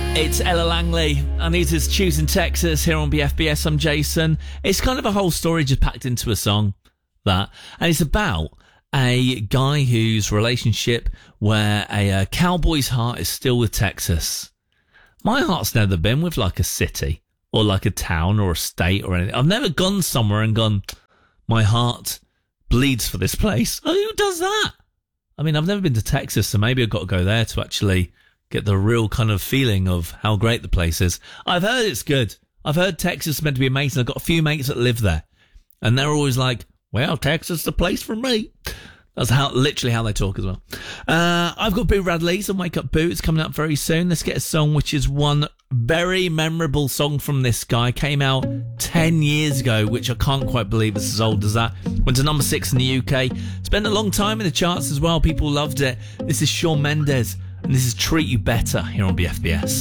It's Ella Langley, and it is Choosing Texas here on BFBS. I'm Jason. It's kind of a whole story just packed into a song, and it's about a guy whose relationship where a cowboy's heart is still with Texas. My heart's never been with like a city or like a town or a state or anything. I've never gone somewhere and gone, my heart bleeds for this place. Oh, who does that? I mean, I've never been to Texas, so maybe I've got to go there to actually get the real kind of feeling of how great the place is. I've heard it's good. I've heard Texas is meant to be amazing. I've got a few mates that live there, and they're always like, well, Texas is the place for me. That's literally how they talk as well. I've got Boo Radley's and Wake Up Boo. It's coming up very soon. Let's get a song which is one very memorable song from this guy. Came out 10 years ago, which I can't quite believe it's as old as that. Went to number 6 in the UK. Spent a long time in the charts as well. People loved it. This is Shawn Mendes, and this is Treat You Better here on BFBS.